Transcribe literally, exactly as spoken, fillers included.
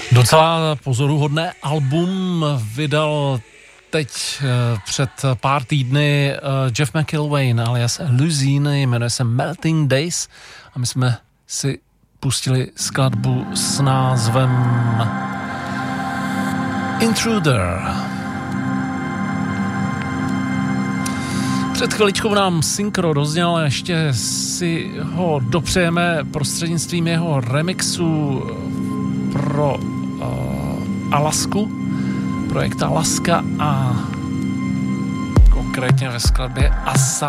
Docela pozoruhodné album vydal teď před pár týdny Jeff McElwain alias Luzine, jmenuje se Melting Days a my jsme si pustili skladbu s názvem Intruder. Před chviličkou nám Synchro rozněl, ještě si ho dopřejeme prostřednictvím jeho remixu pro uh, Alasku, projekt Alaska a konkrétně ve skladbě Asa